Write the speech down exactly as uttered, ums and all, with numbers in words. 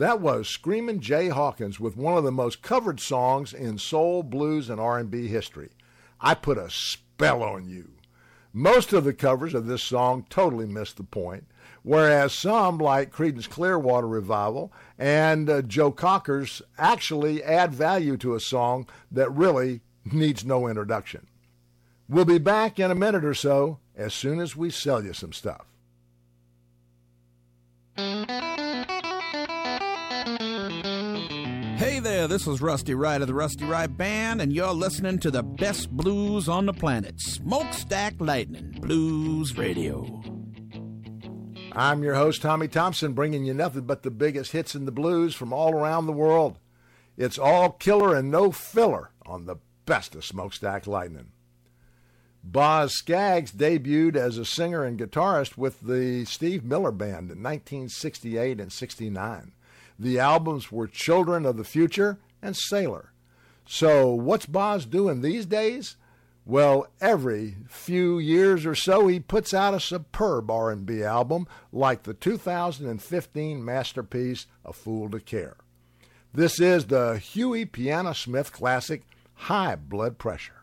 That was Screamin' Jay Hawkins with one of the most covered songs in soul, blues, and R and B history, I Put a Spell on You. Most of the covers of this song totally missed the point, whereas some, like Creedence Clearwater Revival and uh, Joe Cocker's, actually add value to a song that really needs no introduction. We'll be back in a minute or so as soon as we sell you some stuff. Hey there, this is Rusty Wright of the Rusty Wright Band, and you're listening to the best blues on the planet, Smokestack Lightning Blues Radio. I'm your host, Tommy Thompson, bringing you nothing but the biggest hits in the blues from all around the world. It's all killer and no filler on the best of Smokestack Lightning. Boz Scaggs debuted as a singer and guitarist with the Steve Miller Band in nineteen sixty-eight and sixty-nine. The albums were Children of the Future and Sailor. So what's Boz doing these days? Well, every few years or so, he puts out a superb R and B album like the two thousand fifteen masterpiece, A Fool to Care. This is the Huey Piano Smith classic, High Blood Pressure.